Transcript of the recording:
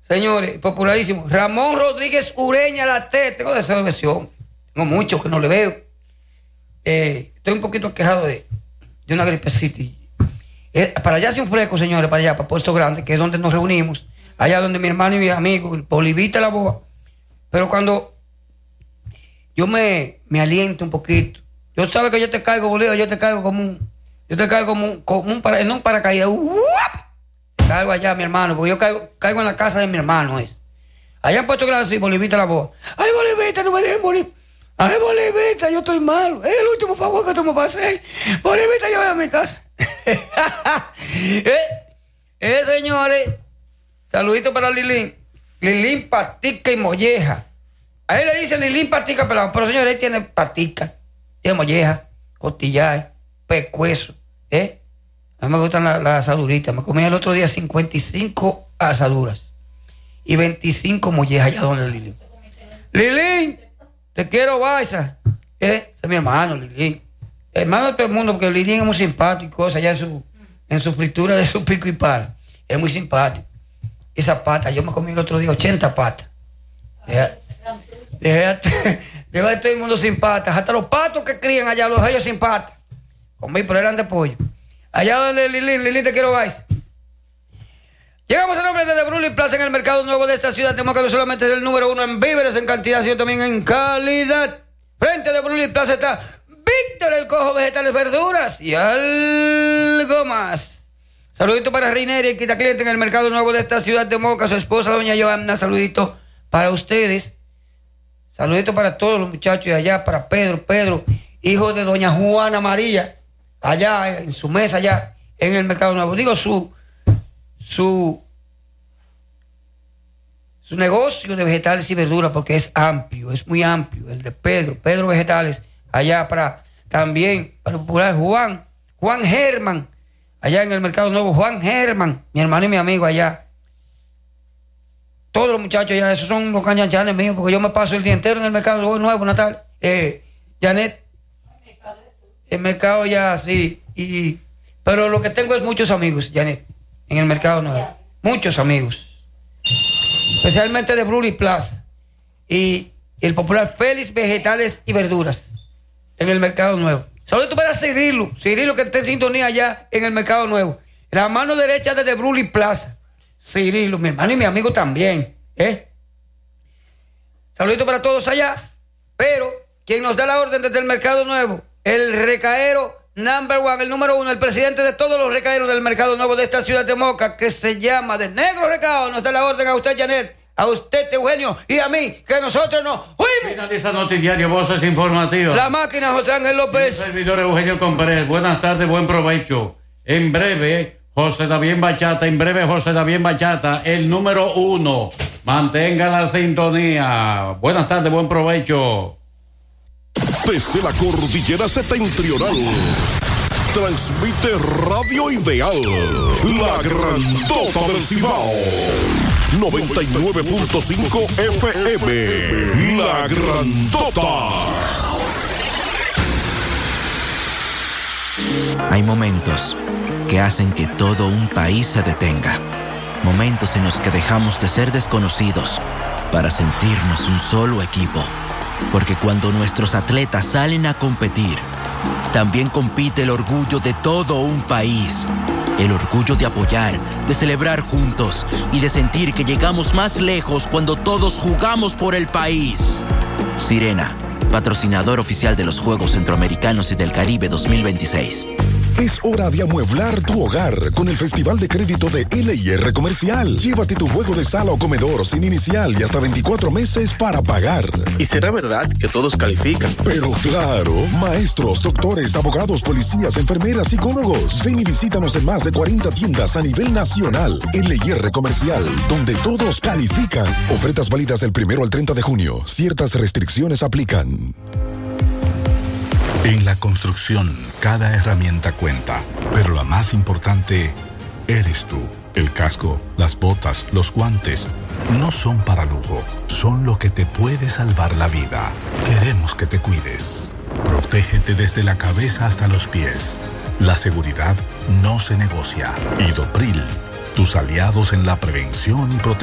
Señores, popularísimo. Ramón Rodríguez Ureña Late. Tengo deseo de versión. Tengo mucho que no le veo. Estoy un poquito aquejado de una gripecita. Para allá hace un fresco, señores, para allá, para Puerto Grande, que es donde nos reunimos. Allá donde mi hermano y mi amigo, el Polivita la Boa. Pero cuando yo me aliento un poquito, yo sabes que yo te caigo, Bolívar, yo te caigo como un paracaídas. Caigo allá, mi hermano, porque yo caigo en la casa de mi hermano. Allá en Puerto Grande, sí, Bolivita la Boa. Ay, Bolivita, no me dejen morir. Ay, Bolivita, yo estoy malo. Es el último favor que tú me pasé. Bolivita, yo voy a mi casa. Señores, saludito para Lilín. Lilín, patica y molleja. A él le dicen Lilín, patica, pero señores, él tiene patica, tiene molleja, costillaje, pescuezo. A mí me gustan las asaduritas. Me comí el otro día 55 asaduras y 25 mollejas allá donde Lilín. Lilín, te quiero, Baiza. Ese es mi hermano, Lilín. Hermano de todo el mundo, porque Lilín es muy simpático y cosas allá en su fritura de su pico y pala. Es muy simpático. Esa pata, yo me comí el otro día 80 patas. Deja todo el mundo sin patas. Hasta los patos que crían allá, los ellos sin patas. Comí, pero eran de pollo. Allá donde Lilín, te quiero, Baiza. Llegamos al nombre de Bruley Plaza en el mercado nuevo de esta ciudad de Moca. No solamente es el número 1 en víveres, en cantidad, sino también en calidad. Frente de Bruley Plaza está Víctor el Cojo, vegetales, verduras y algo más. Saludito para Reineri, el quita cliente en el mercado nuevo de esta ciudad de Moca. Su esposa, doña Johanna, saludito para ustedes. Saludito para todos los muchachos de allá, para Pedro, hijo de doña Juana María, allá en su mesa, allá en el mercado nuevo. Digo, su negocio de vegetales y verduras, porque es amplio, es muy amplio. El de Pedro Vegetales, allá para también, para el popular Juan Germán, allá en el mercado nuevo, Juan Germán, mi hermano y mi amigo allá. Todos los muchachos allá, esos son los cañanchanes míos, porque yo me paso el día entero en el mercado nuevo, Natal. Janet, el mercado ya, sí, pero lo que tengo es muchos amigos, Janet, en el mercado nuevo. Muchos amigos. Especialmente de Bruley Plaza. Y el popular Félix Vegetales y Verduras en el mercado nuevo. Saludos para Cirilo que está en sintonía allá en el mercado nuevo. La mano derecha desde Bruley Plaza. Cirilo, mi hermano y mi amigo también. Saludos para todos allá. Pero quien nos da la orden desde el mercado nuevo, el recaero number 1, el número 1, el presidente de todos los recaeros del mercado nuevo de esta ciudad de Moca, que se llama de Negro Recao, nos da la orden a usted, Janet, a usted, Eugenio, y a mí, que nosotros nos fuimos. Finaliza Notidiario, Voces Informativas. La máquina, José Ángel López. El servidor Eugenio Comprés. Buenas tardes, buen provecho. En breve, José David Bachata, el número 1. Mantenga la sintonía. Buenas tardes, buen provecho. Desde la cordillera septentrional, transmite Radio Ideal, la grandota del Cibao, 99.5 FM, la grandota. Hay momentos que hacen que todo un país se detenga. Momentos en los que dejamos de ser desconocidos para sentirnos un solo equipo. Porque cuando nuestros atletas salen a competir, también compite el orgullo de todo un país. El orgullo de apoyar, de celebrar juntos y de sentir que llegamos más lejos cuando todos jugamos por el país. Sirena, patrocinador oficial de los Juegos Centroamericanos y del Caribe 2026. Es hora de amueblar tu hogar con el Festival de Crédito de LIR Comercial. Llévate tu juego de sala o comedor sin inicial y hasta 24 meses para pagar. ¿Y será verdad que todos califican? Pero claro, maestros, doctores, abogados, policías, enfermeras, psicólogos. Ven y visítanos en más de 40 tiendas a nivel nacional. LIR Comercial, donde todos califican. Ofertas válidas del 1 al 30 de junio. Ciertas restricciones aplican. En la construcción, cada herramienta cuenta, pero la más importante eres tú. El casco, las botas, los guantes, no son para lujo, son lo que te puede salvar la vida. Queremos que te cuides. Protégete desde la cabeza hasta los pies. La seguridad no se negocia. Idopril, tus aliados en la prevención y protección.